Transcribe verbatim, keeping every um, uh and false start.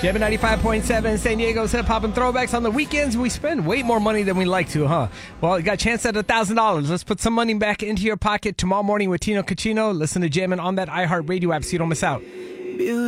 Jammin' ninety-five point seven, San Diego's Hip Hop and Throwbacks. On the weekends, we spend way more money than we like to, huh? Well, you got a chance at one thousand dollars. Let's put some money back into your pocket tomorrow morning with Tino Cucino. Listen to Jammin' on that iHeartRadio app so you don't miss out.